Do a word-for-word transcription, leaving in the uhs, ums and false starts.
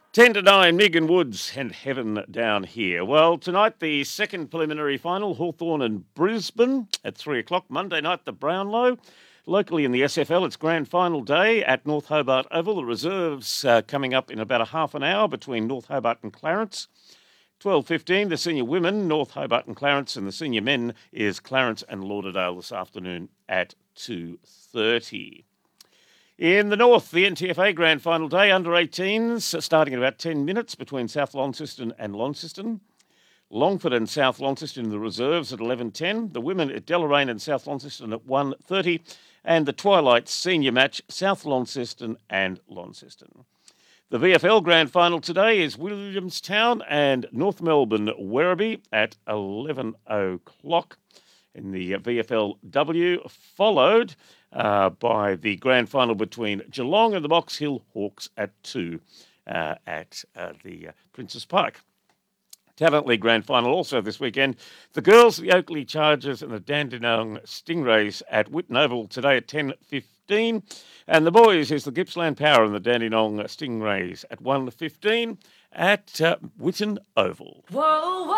ten to nine, Megan Woods and Heaven Down Here. Well, tonight the second preliminary final, Hawthorn and Brisbane at three o'clock. Monday night, the Brownlow. Locally in the S F L, it's grand final day at North Hobart Oval. The reserves uh, coming up in about a half an hour between North Hobart and Clarence. twelve fifteen, the senior women, North Hobart and Clarence, and the senior men is Clarence and Lauderdale this afternoon at two thirty. In the north, the N T F A Grand Final Day, under eighteens, starting in about ten minutes between South Launceston and Launceston. Longford and South Launceston in the reserves at eleven ten. The women at Deloraine and South Launceston at one thirty. And the Twilight senior match, South Launceston and Launceston. The V F L Grand Final today is Williamstown and North Melbourne Werribee at eleven o'clock. In the V F L W, followed uh, by the Grand Final between Geelong and the Box Hill Hawks at two uh, at uh, the uh, Princes Park. Talent League Grand Final also this weekend. The girls, the Oakley Chargers and the Dandenong Stingrays at Whitten Oval today at ten fifteen. And the boys is the Gippsland Power and the Dandenong Stingrays at one fifteen at uh, Whitten Oval. Whoa, whoa.